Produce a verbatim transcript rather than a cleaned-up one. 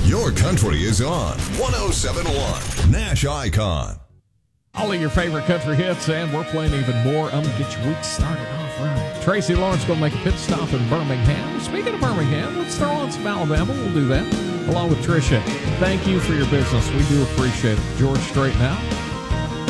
Your country is on one oh seven point one Nash Icon. All of your favorite country hits, and we're playing even more. I'm going to get your week started off right. Tracy Lawrence going to make a pit stop in Birmingham. Speaking of Birmingham, let's throw on some Alabama. We'll do that along with Tricia. Thank you for your business. We do appreciate it. George Strait now.